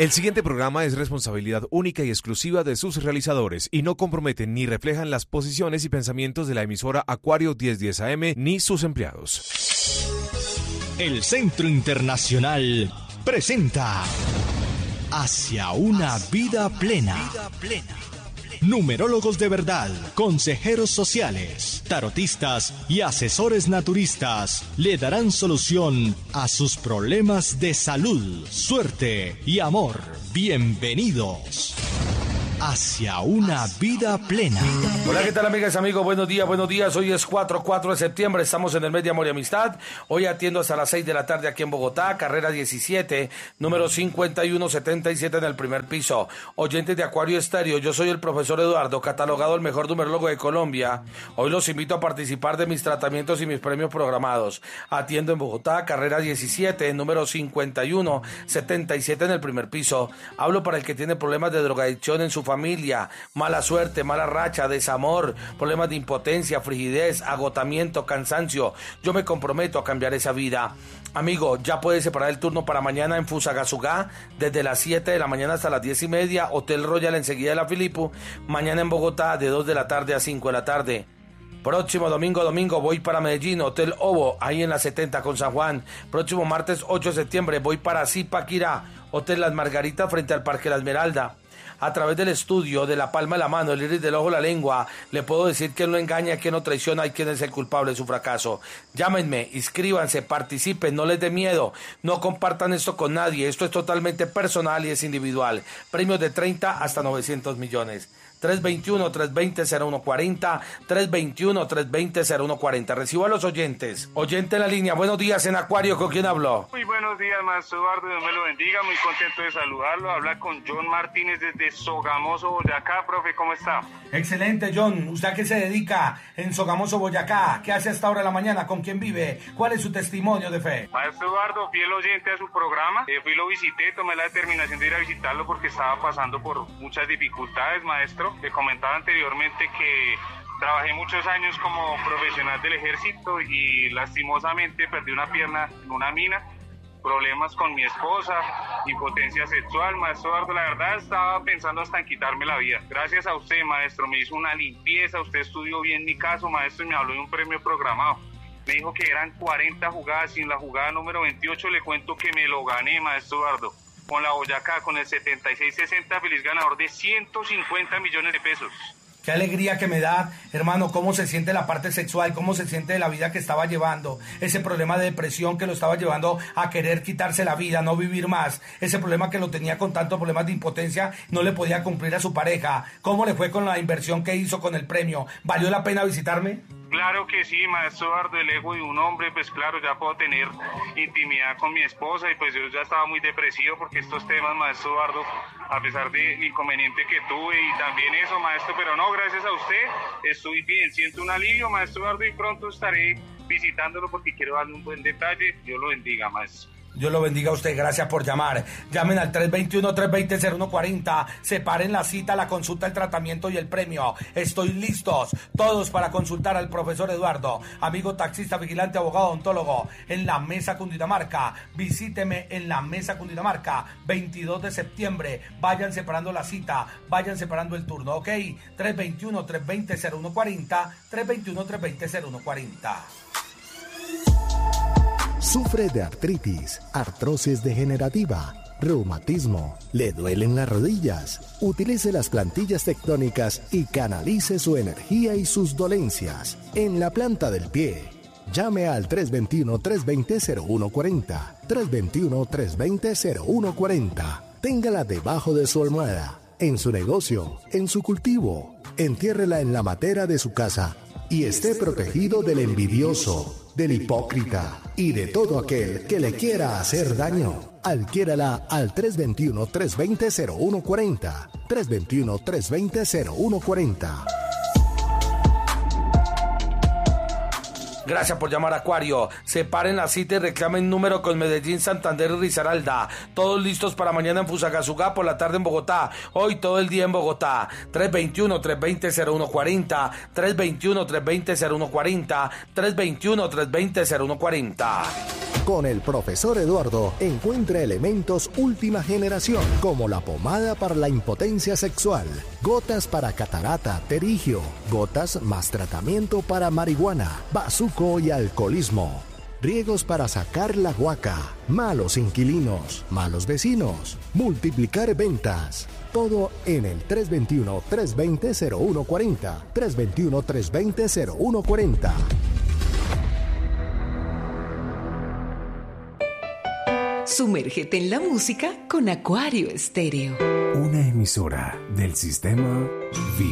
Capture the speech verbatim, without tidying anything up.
El siguiente programa es responsabilidad única y exclusiva de sus realizadores y no comprometen ni reflejan las posiciones y pensamientos de la emisora Acuario mil diez A M ni sus empleados. El Centro Internacional presenta Hacia una vida plena. Numerólogos de verdad, consejeros sociales, tarotistas y asesores naturistas le darán solución a sus problemas de salud, suerte y amor. Bienvenidos hacia una vida plena. Hola, ¿qué tal, amigas y amigos? Buenos días, buenos días. Hoy es cuatro de septiembre, estamos en el mes de Amor y Amistad. Hoy atiendo hasta las seis de la tarde aquí en Bogotá, carrera diecisiete, número cincuenta y uno setenta y siete en el primer piso. Oyentes de Acuario Estéreo, yo soy el profesor Eduardo, catalogado el mejor numerólogo de Colombia. Hoy los invito a participar de mis tratamientos y mis premios programados. Atiendo en Bogotá, carrera diecisiete, número cincuenta y uno setenta y siete en el primer piso. Hablo para el que tiene problemas de drogadicción en su familia, mala suerte, mala racha, desamor, problemas de impotencia, frigidez, agotamiento, cansancio. Yo me comprometo a cambiar esa vida. Amigo, ya puedes separar el turno para mañana en Fusagasugá, desde las siete de la mañana hasta las diez y media, Hotel Royal enseguida de la Filipo. Mañana en Bogotá, de dos de la tarde a cinco de la tarde. Próximo domingo, domingo, voy para Medellín, Hotel Ovo, ahí en la setenta con San Juan. Próximo martes ocho de septiembre, voy para Zipaquirá, Hotel Las Margaritas frente al Parque La Esmeralda. A través del estudio de la palma de la mano, el iris del ojo, la lengua, le puedo decir quién no engaña, quién no traiciona y quién es el culpable de su fracaso. Llámenme, inscríbanse, participen, no les dé miedo, no compartan esto con nadie, esto es totalmente personal y es individual. Premios de treinta hasta novecientos millones. tres dos uno, tres dos cero, cero uno cuatro cero, tres dos uno, tres dos cero, cero uno cuatro cero. Recibo a los oyentes. Oyente en la línea, buenos días en Acuario, ¿con quién habló? Muy buenos días, maestro Eduardo, Dios me lo bendiga, muy contento de saludarlo. Habla con John Martínez desde Sogamoso, Boyacá. Profe, ¿cómo está? Excelente, John. ¿Usted a qué se dedica en Sogamoso, Boyacá? ¿Qué hace hasta ahora de la mañana? ¿Con quién vive? ¿Cuál es su testimonio de fe? Maestro Eduardo, fiel oyente a su programa. Eh, fui, lo visité, tomé la determinación de ir a visitarlo porque estaba pasando por muchas dificultades, maestro. Le comentaba anteriormente que trabajé muchos años como profesional del ejército y lastimosamente perdí una pierna en una mina. Problemas con mi esposa, impotencia sexual, maestro Eduardo, la verdad estaba pensando hasta en quitarme la vida. Gracias a usted, maestro, me hizo una limpieza, usted estudió bien mi caso, maestro, y me habló de un premio programado. Me dijo que eran cuarenta jugadas y en la jugada número veintiocho le cuento que me lo gané, maestro Eduardo, con la Boyacá, con el setenta y seis sesenta, feliz ganador de ciento cincuenta millones de pesos. Qué alegría que me da, hermano, cómo se siente la parte sexual, cómo se siente de la vida que estaba llevando, ese problema de depresión que lo estaba llevando a querer quitarse la vida, no vivir más, ese problema que lo tenía con tantos problemas de impotencia, no le podía cumplir a su pareja. ¿Cómo le fue con la inversión que hizo con el premio? ¿Valió la pena visitarme? Claro que sí, maestro Eduardo, el ego de un hombre, pues claro, ya puedo tener intimidad con mi esposa y pues yo ya estaba muy depresivo porque estos temas, maestro Eduardo, a pesar del inconveniente que tuve y también eso, maestro, pero no, gracias a usted, estoy bien, siento un alivio, maestro Eduardo, y pronto estaré visitándolo porque quiero darle un buen detalle. Dios lo bendiga, maestro. Dios lo bendiga a usted, gracias por llamar. Llamen al tres dos uno, tres dos cero, cero uno cuatro cero, separen la cita, la consulta, el tratamiento y el premio. Estoy listos, todos para consultar al profesor Eduardo, amigo taxista, vigilante, abogado, odontólogo, en la Mesa Cundinamarca. Visíteme en la Mesa Cundinamarca, veintidós de septiembre. Vayan separando la cita, vayan separando el turno, ¿ok? tres dos uno, tres dos cero, cero uno cuatro cero, tres dos uno, tres dos cero, cero uno cuatro cero. Sufre de artritis, artrosis degenerativa, reumatismo, le duelen las rodillas. Utilice las plantillas tectónicas y canalice su energía y sus dolencias en la planta del pie. Llame al tres dos uno, tres dos cero, cero uno cuatro cero, tres dos uno, tres dos cero, cero uno cuatro cero. Téngala debajo de su almohada, en su negocio, en su cultivo. Entiérrela en la matera de su casa y esté protegido del envidioso, del hipócrita y de todo aquel que le quiera hacer daño. Adquiérala al tres dos uno, tres dos cero, cero uno cuatro cero, tres dos uno, tres dos cero, cero uno cuatro cero. Gracias por llamar, Acuario. Separen la cita y reclamen número con Medellín, Santander y Risaralda. Todos listos para mañana en Fusagasugá, por la tarde en Bogotá. Hoy todo el día en Bogotá. tres veintiuno, tres veinte, cero uno cuarenta. tres veintiuno, tres veinte, cero uno cuarenta. tres veintiuno, tres veinte, cero uno cuarenta. Con el profesor Eduardo encuentra elementos última generación, como la pomada para la impotencia sexual, gotas para catarata, terigio, gotas más tratamiento para marihuana, bazuco y alcoholismo, riegos para sacar la guaca, malos inquilinos, malos vecinos, multiplicar ventas. Todo en el tres veintiuno, tres veinte, cero uno cuarenta. tres veintiuno, tres veinte, cero uno cuarenta. Sumérgete en la música con Acuario Estéreo. Una emisora del sistema Viva.